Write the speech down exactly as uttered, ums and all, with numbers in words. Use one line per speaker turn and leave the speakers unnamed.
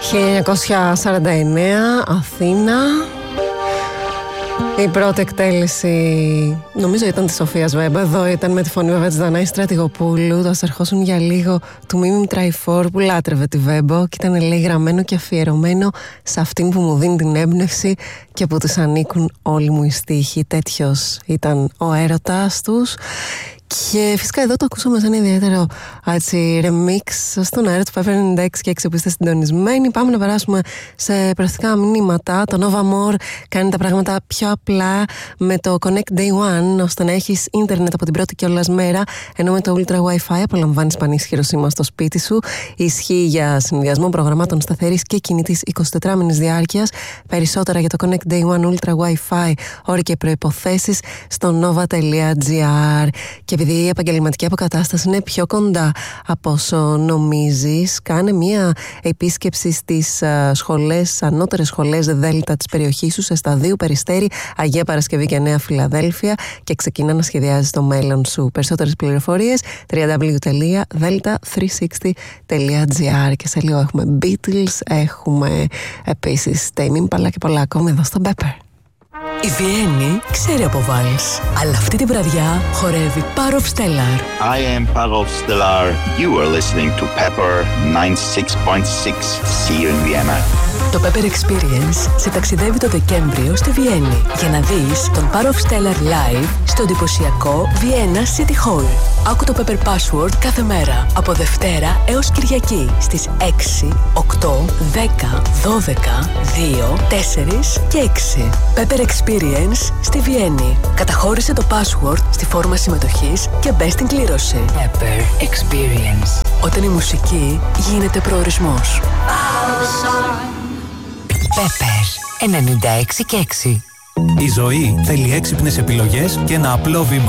χίλια εννιακόσια σαράντα εννέα, Αθήνα. Η πρώτη εκτέλεση νομίζω ήταν της Σοφίας Βέμπα. Εδώ ήταν με τη φωνή βέβαια της Δανάης Στρατηγοπούλου. Το «Ας ερχόσουν για λίγο» του Μίμη Τραϊφόρ, που λάτρευε τη Βέμπο και ήταν, λέει, γραμμένο και αφιερωμένο σε αυτήν που μου δίνει την έμπνευση και που της ανήκουν όλοι μου οι στίχοι. Τέτοιος ήταν ο έρωτας τους. Και φυσικά εδώ το ακούσαμε σαν ιδιαίτερο έτσι, remix στον αέρα του Pepper ενενήντα έξι και έξι που είστε συντονισμένοι. Πάμε να περάσουμε σε προστικά μηνύματα. Το Nova More κάνει τα πράγματα πιο απλά με το Connect Day One, ώστε να έχεις ίντερνετ από την πρώτη κιόλας μέρα, ενώ με το Ultra Wi-Fi απολαμβάνεις πανίσχυρο σήμα στο σπίτι σου. Ισχύει για συνδυασμό προγραμμάτων σταθερής και κινητής εικοσιτετράμηνης διάρκειας. Περισσότερα για το Connect Day One Ultra Wi-Fi, όροι και προϋποθέσεις στο nova.gr. Και επειδή η επαγγελματική αποκατάσταση είναι πιο κοντά από όσο νομίζεις, κάνε μία επίσκεψη στις σχολές, ανώτερες σχολές Δέλτα της περιοχής σου, σε Σταδίου, Περιστέρι, Αγία Παρασκευή και Νέα Φιλαδέλφια, και ξεκινά να σχεδιάζεις το μέλλον σου. Περισσότερες πληροφορίες double-u double-u double-u τελεία delta τριακόσια εξήντα τελεία gr. Και σε λίγο έχουμε Beatles, έχουμε επίσης Tame Impala και πολλά ακόμη εδώ στο Pepper.
Η Βιέννη ξέρει από βάλς, αλλά αυτή τη βραδιά χορεύει Parov Stellar.
I am Parov Stellar. You are listening to Pepper ninety-six point six here in Vienna.
Το Pepper Experience σε ταξιδεύει το Δεκέμβριο στη Βιέννη για να δεις τον Parov Stellar live στο εντυπωσιακό Vienna City Hall. Άκου το Pepper Password κάθε μέρα από Δευτέρα έως Κυριακή στις έξι, οκτώ, δέκα, δώδεκα, δύο, τέσσερα και έξι. Pepper Experience στη Βιέννη. Καταχώρησε το password στη φόρμα συμμετοχής και μπες στην κλήρωση.
Pepper Experience.
Όταν η μουσική γίνεται προορισμός.
Pepper ενενήντα έξι και έξι.
Η ζωή θέλει έξυπνες επιλογές και ένα απλό βήμα.